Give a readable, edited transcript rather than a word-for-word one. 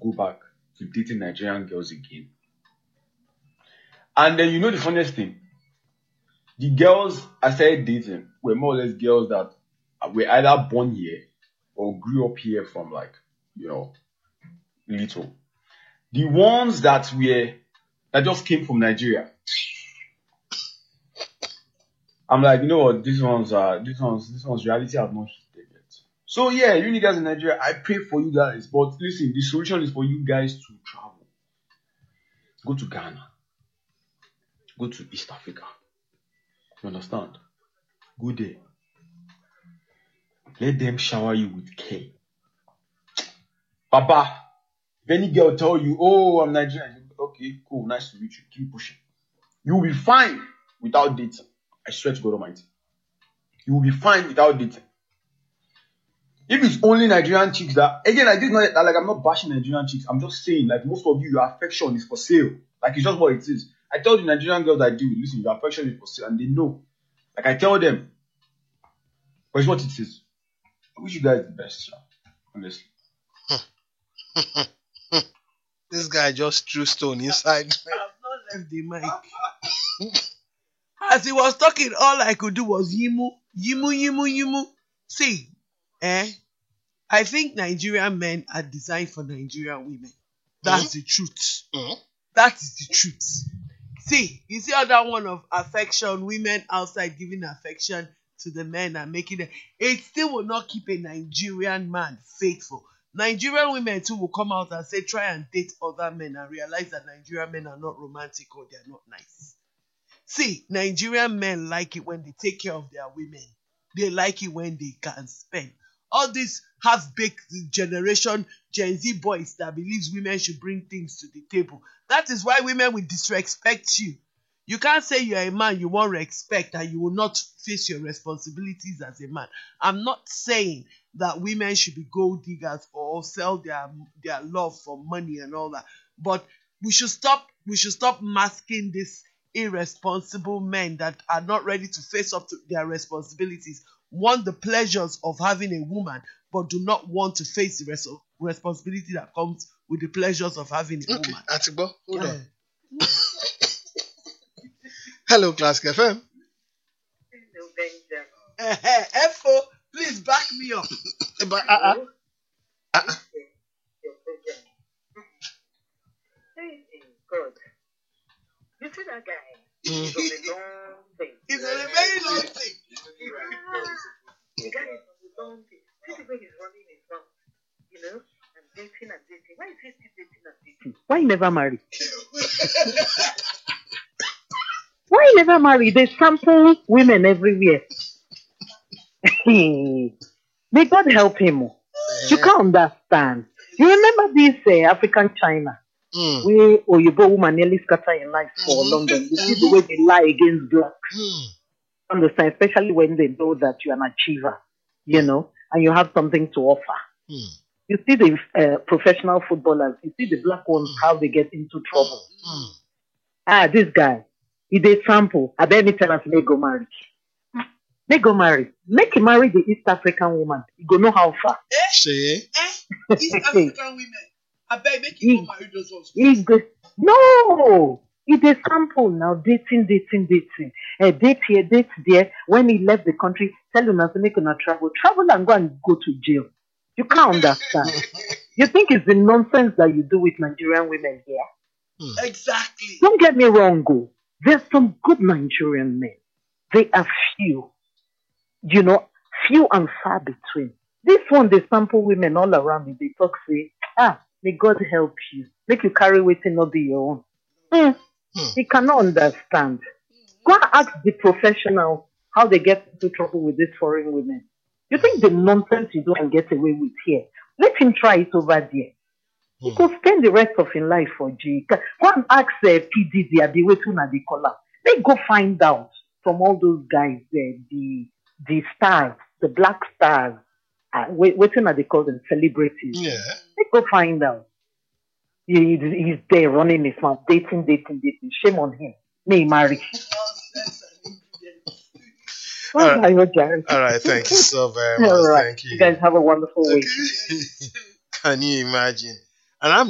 go back to dating Nigerian girls again. And then you know the funniest thing, the girls I started dating were more or less girls that were either born here or grew up here from little. The ones that just came from Nigeria, I'm like, you know what, this one's reality has not hit yet. So yeah, you niggas in Nigeria, I pray for you guys. But listen, the solution is for you guys to travel. Go to Ghana. Go to East Africa. You understand? Go there. Let them shower you with care. Papa, if any girl tell you, oh, I'm Nigerian, okay, cool, nice to meet you. Keep pushing. You will be fine without dating. I swear to God Almighty. You will be fine without dating. If it's only Nigerian chicks that, again, I'm not bashing Nigerian chicks. I'm just saying, like, most of you, your affection is for sale. Like, it's just what it is. I tell the Nigerian girls I deal with, listen, your affection is for sale, and they know. Like, I tell them, but it's what it is. I wish you guys the best, honestly. This guy just threw stone inside. I've not left the mic. As he was talking, all I could do was yimu, yimu, yimu, yimu. See, I think Nigerian men are designed for Nigerian women. That's the truth. That is the truth. See, you see how that one of affection, women outside giving affection to the men and making it still will not keep a Nigerian man faithful. Nigerian women too will come out and say, try and date other men and realize that Nigerian men are not romantic or they're not nice. See, Nigerian men like it when they take care of their women. They like it when they can spend. All these half-baked generation Gen Z boys that believes women should bring things to the table. That is why women will disrespect you. You can't say you're a man, you want respect, and you will not face your responsibilities as a man. I'm not saying that women should be gold diggers or sell their love for money and all that. But we should stop masking these irresponsible men that are not ready to face up to their responsibilities, want the pleasures of having a woman, but do not want to face the responsibility that comes with the pleasures of having a woman. Atibo, hold on. Hello, Classic FM. Hello, Benjamin. Efo, please back me up. Your program. Hey, God. You see that guy? He's on a long thing. It's on a very long thing. The guy is on a long thing. See the way he's running his mouth, and dating and dating. Why is he still dating and dating? Why you never marry? Why you never marry? They sample women everywhere. May God help him. You can't understand. You remember this African China? Where Oyibo woman nearly scatter in life for London. You see the way they lie against blacks. Understand? Especially when they know that you're an achiever, and you have something to offer. You see the professional footballers, you see the black ones, how they get into trouble. This guy, he did sample. I bet me tell us they go marry. They go marry. Make him marry the East African woman. You go know how far. East African women. I bet make him go marry those ones. No! It is sample now. Dating. Date here, date there. When he left the country, tell him to make him travel. Travel and go to jail. You can't understand. You think it's the nonsense that you do with Nigerian women here? Exactly. Don't get me wrong, go. There's some good Nigerian men. They are few. Few and far between. This one, they sample women all around me. They talk, say, may God help you. Make you carry weight and not be your own. He cannot understand. Go and ask the professionals how they get into trouble with these foreign women. You think the nonsense you do and get away with here? Let him try it over there. He could spend the rest of his life for G. Go and ask PDD at the way to the collar. They go find out from all those guys there, the stars, the black stars, waiting at they call them celebrities. Yeah. They go find out. He's there running his mouth, dating. Shame on him. May he marry. All right, thank you so very much. All right. Thank you. You guys have a wonderful week. Can you imagine? And I'm